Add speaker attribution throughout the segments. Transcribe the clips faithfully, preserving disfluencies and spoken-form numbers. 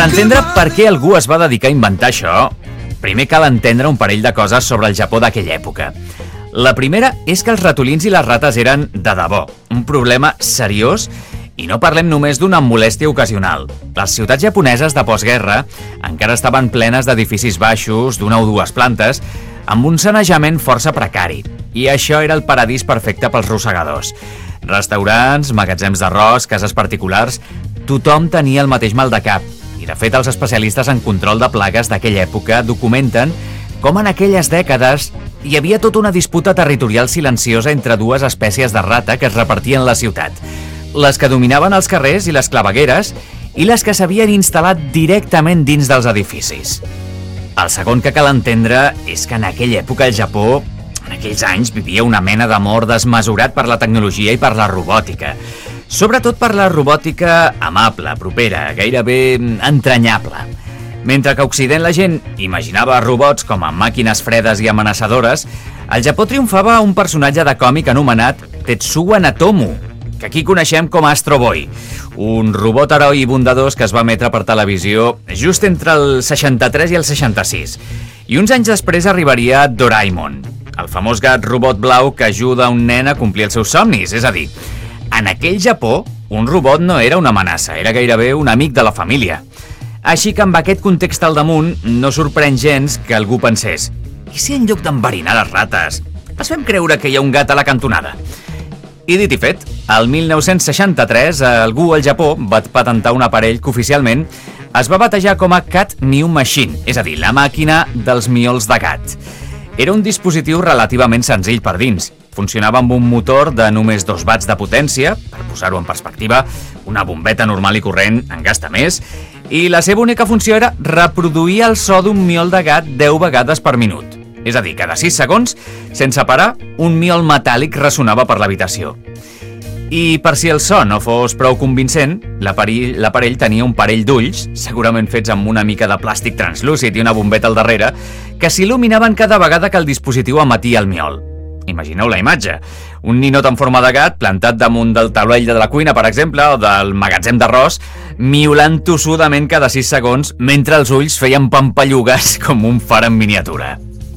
Speaker 1: entendre per què algú es va dedicar a inventar això, primer cal entendre un parell de coses sobre el Japó d'aquella època. La primera és que els ratolins i les rates eren, de debò, un problema seriós i no parlem només d'una molèstia ocasional. Les ciutats japoneses de postguerra encara estaven plenes d'edificis baixos, d'una o dues plantes, amb un sanejament força precari. I això era el paradís perfecte pels rossegadors. Restaurants, magatzems d'arròs, cases particulars, tothom tenia el mateix mal de cap. I de fet els especialistes en control de plagues d'aquella època documenten com en aquelles dècades hi havia tota una disputa territorial silenciosa entre dues espècies de rata que es repartien la ciutat. Les que dominaven els carrers i les clavegueres i les que s'havien instal·lat directament dins dels edificis. El segon que cal entendre és que en aquella època el Japó, en aquells anys, vivia una mena d'amor desmesurat per la tecnologia i per la robòtica. Sobretot per la robòtica amable, propera, gairebé entranyable. Mentre que a Occident la gent imaginava robots com a màquines fredes i amenaçadores, al Japó triomfava un personatge de còmic anomenat Tetsuya Natomu, que aquí coneixem com Astro Boy, un robot heroi i bondadós que es va emetre per televisió just entre el seixanta-tres i el seixanta-sis. I uns anys després arribaria Doraemon, el famós gat robot blau que ajuda un nen a complir els seus somnis, és a dir, en aquell Japó, un robot no era una amenaça, era gairebé un amic de la família. Així que amb aquest context al damunt, no sorprèn gens que algú pensés «I si en lloc d'enverinar les rates, els fem creure que hi ha un gat a la cantonada?» I dit i fet, el mil nou-cents seixanta-tres, algú al Japó va patentar un aparell que oficialment es va batejar com a Cat Mew Machine, és a dir, la màquina dels miols de gat. Era un dispositiu relativament senzill per dins. Funcionava amb un motor de només dos watts de potència, per posar-ho en perspectiva, una bombeta normal i corrent en gasta més, i la seva única funció era reproduir el so d'un miol de gat deu vegades per minut. És a dir, cada sis segons, sense parar, un miol metàl·lic ressonava per l'habitació. I per si el so no fos prou convincent, l'aparell tenia un parell d'ulls, segurament fets amb una mica de plàstic translúcid i una bombeta al darrere, que s'il·luminaven cada vegada que el dispositiu emetia el miol. Imagineu la imatge. Un ninot en forma de gat plantat damunt del taulell de la cuina, per exemple, o del magatzem d'arròs, miolant tossudament cada sis segons mentre els ulls feien pampallugues com un far en miniatura.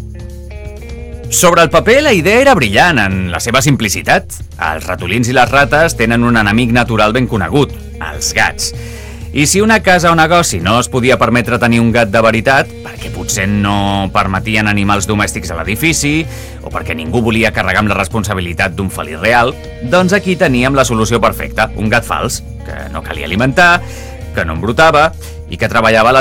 Speaker 1: Sobre el paper, la idea era brillant en la seva simplicitat. Els ratolins i les rates tenen un enemic natural ben conegut, els gats. I si una casa o negoci no es podia permetre tenir un gat de veritat, perquè potser no permetien animals domèstics a l'edifici, o perquè ningú volia carregar amb la responsabilitat d'un felí real, doncs aquí teníem la solució perfecta, un gat fals, que no calia alimentar, que no embrutava i que treballava a les